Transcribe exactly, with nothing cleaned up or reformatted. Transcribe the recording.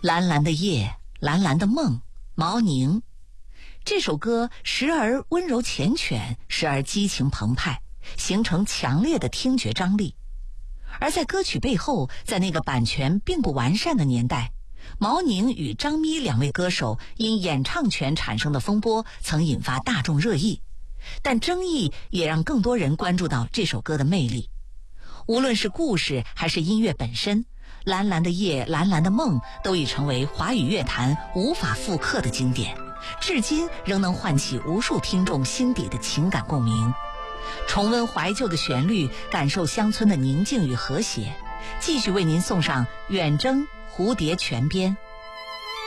蓝蓝的夜，蓝蓝的梦，毛宁。这首歌时而温柔缱绻，时而激情澎湃，形成强烈的听觉张力。而在歌曲背后，在那个版权并不完善的年代，毛宁与张咪两位歌手因演唱权产生的风波曾引发大众热议，但争议也让更多人关注到这首歌的魅力。无论是故事还是音乐本身，蓝蓝的夜，蓝蓝的梦都已成为华语乐坛无法复刻的经典，至今仍能唤起无数听众心底的情感共鸣。重温怀旧的旋律，感受乡村的宁静与和谐，继续为您送上远征蝴蝶泉边。